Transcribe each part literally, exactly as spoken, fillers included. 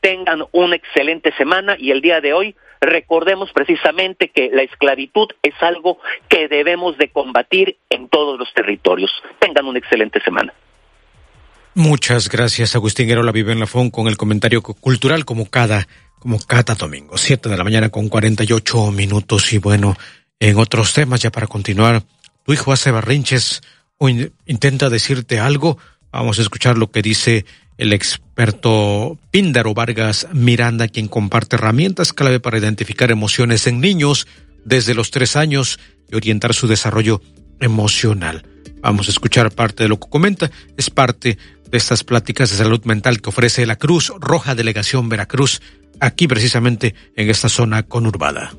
tengan una excelente semana y el día de hoy recordemos precisamente que la esclavitud es algo que debemos de combatir en todos los territorios. Tengan una excelente semana. Muchas gracias, Agustín Guerola Viven Lafón, con el comentario cultural como cada, como cada domingo. Siete de la mañana con cuarenta y ocho minutos. Y bueno, en otros temas, ya para continuar, tu hijo hace berrinches o in, intenta decirte algo. Vamos a escuchar lo que dice el experto Píndaro Vargas Miranda, quien comparte herramientas clave para identificar emociones en niños desde los tres años y orientar su desarrollo emocional. Vamos a escuchar parte de lo que comenta. Es parte de estas pláticas de salud mental que ofrece la Cruz Roja Delegación Veracruz, aquí precisamente en esta zona conurbada.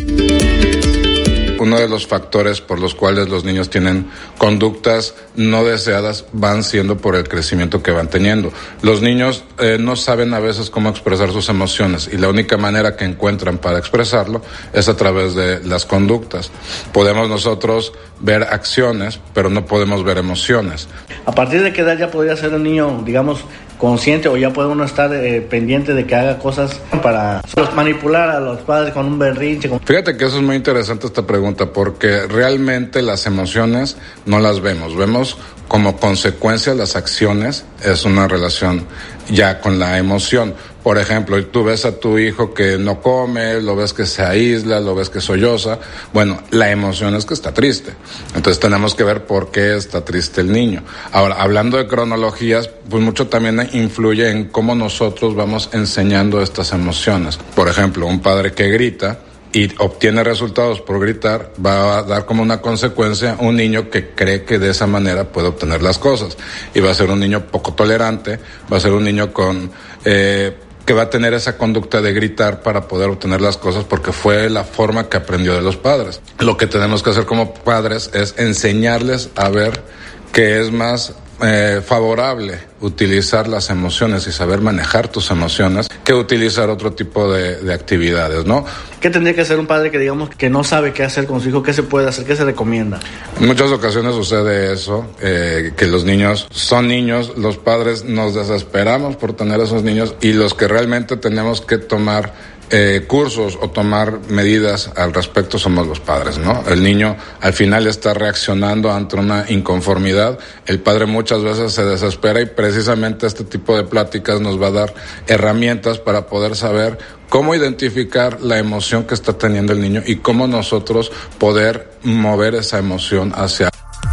Uno de los factores por los cuales los niños tienen conductas no deseadas van siendo por el crecimiento que van teniendo. Los niños eh, no saben a veces cómo expresar sus emociones y la única manera que encuentran para expresarlo es a través de las conductas. Podemos nosotros ver acciones, pero no podemos ver emociones. ¿A partir de qué edad ya podría ser un niño, digamos, consciente o ya puede uno estar eh, pendiente de que haga cosas para pues, manipular a los padres con un berrinche? Con... Fíjate que eso es muy interesante esta pregunta, porque realmente las emociones no las vemos, vemos como consecuencia las acciones, es una relación ya con la emoción. Por ejemplo, tú ves a tu hijo que no come, lo ves que se aísla, lo ves que solloza. Bueno, la emoción es que está triste. Entonces tenemos que ver por qué está triste el niño. Ahora, hablando de cronologías, pues mucho también influye en cómo nosotros vamos enseñando estas emociones. Por ejemplo, un padre que grita y obtiene resultados por gritar, va a dar como una consecuencia un niño que cree que de esa manera puede obtener las cosas. Y va a ser un niño poco tolerante, va a ser un niño con... Eh, que va a tener esa conducta de gritar para poder obtener las cosas porque fue la forma que aprendió de los padres. Lo que tenemos que hacer como padres es enseñarles a ver que es más eh, favorable utilizar las emociones y saber manejar tus emociones que utilizar otro tipo de, de actividades, ¿no? ¿Qué tendría que hacer un padre que digamos que no sabe qué hacer con su hijo? ¿Qué se puede hacer? ¿Qué se recomienda? En muchas ocasiones sucede eso, eh, que los niños son niños, los padres nos desesperamos por tener a esos niños y los que realmente tenemos que tomar Eh, cursos o tomar medidas al respecto somos los padres, ¿no? El niño al final está reaccionando ante una inconformidad, el padre muchas veces se desespera y precisamente este tipo de pláticas nos va a dar herramientas para poder saber cómo identificar la emoción que está teniendo el niño y cómo nosotros poder mover esa emoción hacia...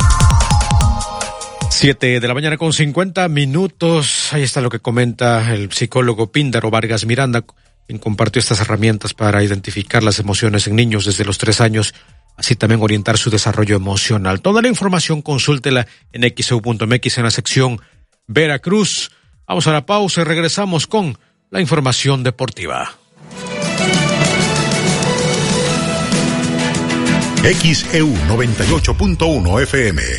Siete de la mañana con cincuenta minutos, ahí está lo que comenta el psicólogo Píndaro Vargas Miranda, quien compartió estas herramientas para identificar las emociones en niños desde los tres años, así también orientar su desarrollo emocional. Toda la información consúltela en equis e u punto eme equis en la sección Veracruz. Vamos a la pausa y regresamos con la información deportiva. X E U noventa y ocho punto uno F M.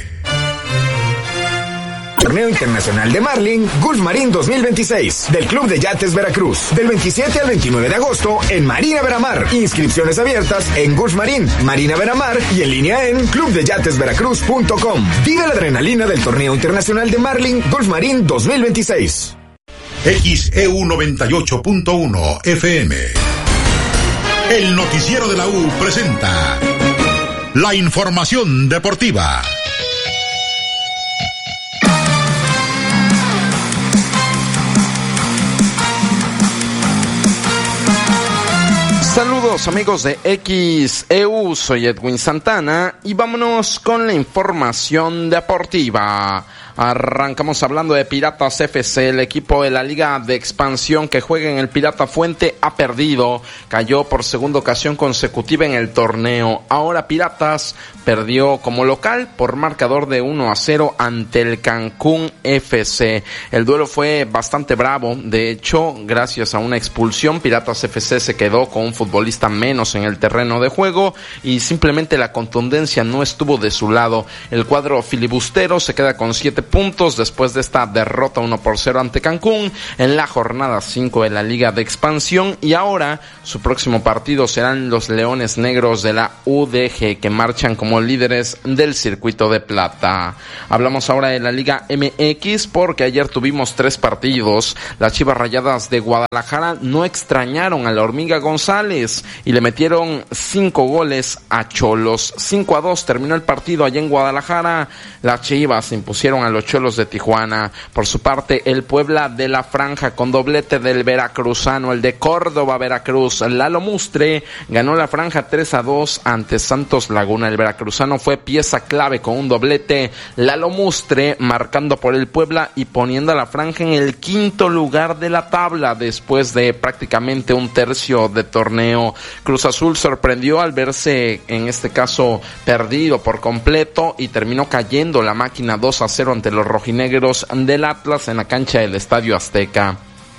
Torneo Internacional de Marlin Gulf Marine dos mil veintiséis del Club de Yates Veracruz, del veintisiete al veintinueve de agosto en Marina Veramar. Inscripciones abiertas en Gulf Marine, Marina Veramar y en línea en club de yates veracruz punto com. Vive la adrenalina del Torneo Internacional de Marlin Gulf Marine dos mil veintiséis. X E U noventa y ocho punto uno F M. El noticiero de la U presenta la información deportiva. Saludos amigos de X E U, soy Edwin Santana y vámonos con la información deportiva. Arrancamos hablando de Piratas F C, el equipo de la Liga de Expansión que juega en el Pirata Fuente ha perdido, cayó por segunda ocasión consecutiva en el torneo. Ahora Piratas perdió como local por marcador de uno a cero ante el Cancún F C. El duelo fue bastante bravo, de hecho, gracias a una expulsión, Piratas F C se quedó con un futbolista futbolista menos en el terreno de juego y simplemente la contundencia no estuvo de su lado. El cuadro filibustero se queda con siete puntos después de esta derrota uno por cero ante Cancún en la jornada cinco de la Liga de Expansión, y ahora su próximo partido serán los Leones Negros de la U D G, que marchan como líderes del circuito de plata. Hablamos ahora de la Liga M X porque ayer tuvimos tres partidos. Las Chivas Rayadas de Guadalajara no extrañaron a la Hormiga González y le metieron cinco goles a Cholos. cinco a dos terminó el partido allá en Guadalajara. Las Chivas se impusieron a los Cholos de Tijuana. Por su parte, el Puebla de la Franja, con doblete del veracruzano, el de Córdoba, Veracruz, Lalo Mustre, ganó la Franja tres a dos ante Santos Laguna. El veracruzano fue pieza clave con un doblete. Lalo Mustre marcando por el Puebla y poniendo a la Franja en el quinto lugar de la tabla después de prácticamente un tercio de torneo. Cruz Azul sorprendió al verse, en este caso, perdido por completo y terminó cayendo la máquina dos a cero ante los rojinegros del Atlas en la cancha del Estadio Azteca.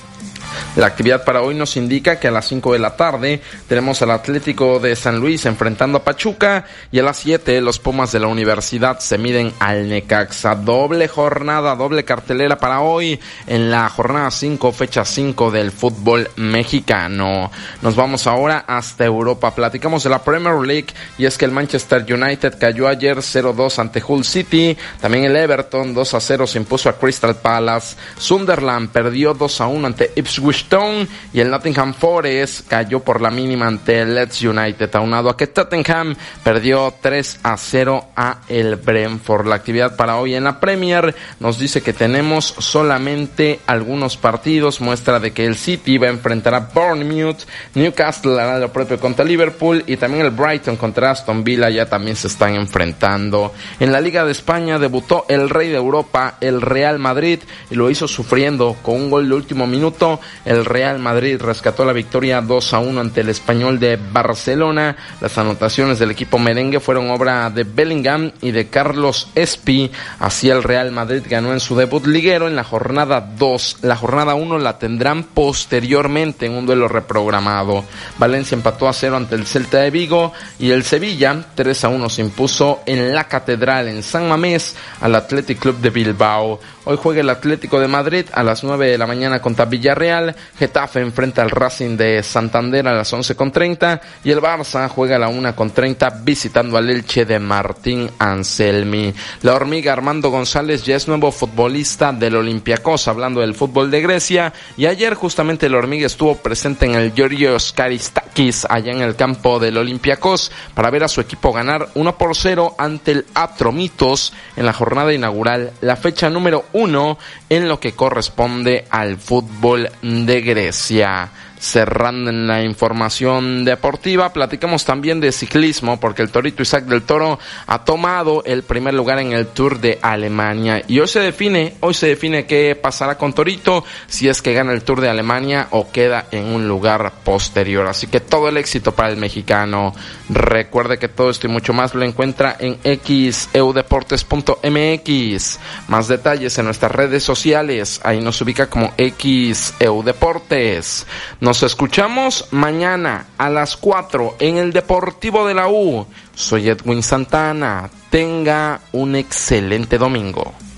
La actividad para hoy nos indica que a las cinco de la tarde tenemos al Atlético de San Luis enfrentando a Pachuca, y a las siete los Pumas de la Universidad se miden al Necaxa. Doble jornada, doble cartelera para hoy en la jornada cinco, fecha cinco del fútbol mexicano. Nos vamos ahora hasta Europa. Platicamos de la Premier League, y es que el Manchester United cayó ayer cero dos ante Hull City. También el Everton dos a cero se impuso a Crystal Palace. Sunderland perdió dos a uno ante Ipswich Town, y el Nottingham Forest cayó por la mínima ante el Leeds United, aunado a que Tottenham perdió tres a cero a el Brentford. La actividad para hoy en la Premier nos dice que tenemos solamente algunos partidos, muestra de que el City va a enfrentar a Bournemouth, Newcastle hará lo propio contra Liverpool, y también el Brighton contra Aston Villa ya también se están enfrentando. En la Liga de España debutó el rey de Europa, el Real Madrid, y lo hizo sufriendo con un gol de último minuto. El Real Madrid rescató la victoria dos a uno ante el Español de Barcelona. Las anotaciones del equipo merengue fueron obra de Bellingham y de Carlos Espi. Así el Real Madrid ganó en su debut liguero en la jornada dos. La jornada uno la tendrán posteriormente en un duelo reprogramado. Valencia empató a cero ante el Celta de Vigo, y el Sevilla tres a uno se impuso en la Catedral en San Mamés al Athletic Club de Bilbao. Hoy juega el Atlético de Madrid a las nueve de la mañana contra Villarreal. Getafe enfrenta al Racing de Santander a las once con treinta, y el Barça juega a la una con treinta visitando al Elche de Martín Anselmi. La Hormiga Armando González ya es nuevo futbolista del Olympiacos, hablando del fútbol de Grecia, y ayer justamente la Hormiga estuvo presente en el Georgios Karistakis allá en el campo del Olympiacos para ver a su equipo ganar uno por cero ante el Atromitos en la jornada inaugural, la fecha número uno en lo que corresponde al fútbol de Grecia. Cerrando en la información deportiva, platicamos también de ciclismo, porque el Torito Isaac del Toro ha tomado el primer lugar en el Tour de Alemania, y hoy se define, hoy se define qué pasará con Torito, si es que gana el Tour de Alemania o queda en un lugar posterior. Así que todo el éxito para el mexicano. Recuerde que todo esto y mucho más lo encuentra en x e u deportes punto m x. Más detalles en nuestras redes sociales, ahí nos ubica como X E U Deportes. Nos escuchamos mañana a las cuatro en el Deportivo de la U. Soy Edwin Santana. Tenga un excelente domingo.